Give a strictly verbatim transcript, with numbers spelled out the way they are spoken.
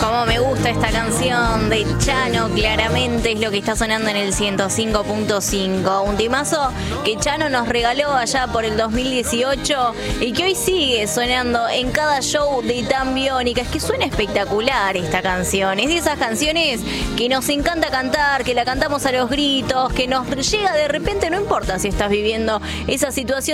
Como me gusta esta canción de Chano, claramente es lo que está sonando en el ciento cinco punto cinco. Un timazo que Chano nos regaló allá por el dos mil dieciocho y que hoy sigue sonando en cada show de Tan Biónica. Es que suena espectacular esta canción. Es de esas canciones que nos encanta cantar, que la cantamos a los gritos, que nos llega de repente, no importa si estás viviendo esa situación